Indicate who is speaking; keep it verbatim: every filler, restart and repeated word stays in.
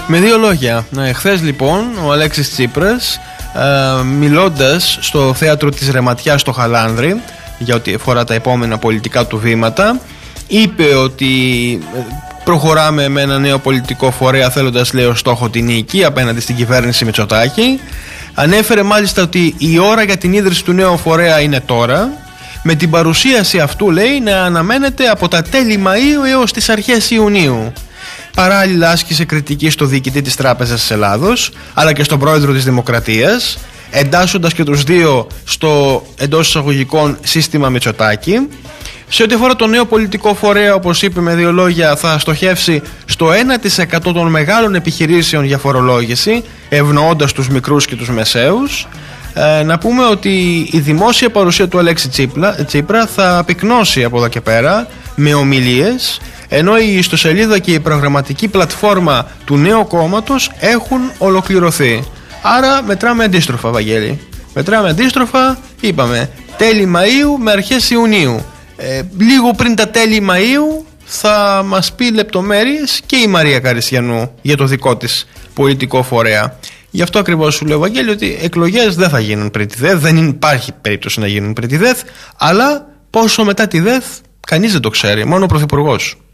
Speaker 1: Με δύο λόγια, χθες λοιπόν ο Αλέξης Τσίπρας, ε, μιλώντας στο θέατρο της Ρεματιάς στο Χαλάνδρη για ό,τι αφορά τα επόμενα πολιτικά του βήματα, είπε ότι προχωράμε με ένα νέο πολιτικό φορέα θέλοντας, λέει, ως στόχο την νίκη απέναντι στην κυβέρνηση Μητσοτάκη. Ανέφερε μάλιστα ότι η ώρα για την ίδρυση του νέου φορέα είναι τώρα, με την παρουσίαση αυτού, λέει, να αναμένεται από τα τέλη Μαΐου έως τις αρχές Ιουνίου. Παράλληλα άσκησε κριτική στο διοικητή της Τράπεζας της Ελλάδος αλλά και στον πρόεδρο της Δημοκρατίας, εντάσσοντας και τους δύο στο εντός εισαγωγικών σύστημα Μητσοτάκη. Σε ό,τι αφορά το νέο πολιτικό φορέα, όπως είπε με δύο λόγια, θα στοχεύσει στο ένα τοις εκατό των μεγάλων επιχειρήσεων για φορολόγηση, ευνοώντας τους μικρούς και τους μεσαίους. Ε, να πούμε ότι η δημόσια παρουσία του Αλέξη Τσίπρα, Τσίπρα θα πυκνώσει από εδώ και πέρα με ομιλίες, ενώ η ιστοσελίδα και η προγραμματική πλατφόρμα του νέου κόμματος έχουν ολοκληρωθεί. Άρα μετράμε αντίστροφα, Βαγγέλη. Μετράμε αντίστροφα, είπαμε, τέλη Μαΐου με αρχές Ιουνίου. Ε, λίγο πριν τα τέλη Μαΐου θα μας πει λεπτομέρειες και η Μαρία Καριστιανού για το δικό της πολιτικό φορέα. Γι' αυτό ακριβώς σου λέω, Βαγγέλη, ότι εκλογές δεν θα γίνουν πριν τη ΔΕΘ, δεν υπάρχει περίπτωση να γίνουν πριν τη ΔΕΘ, αλλά πόσο μετά τη ΔΕΘ κανείς δεν το ξέρει, μόνο ο Πρωθυπουργός.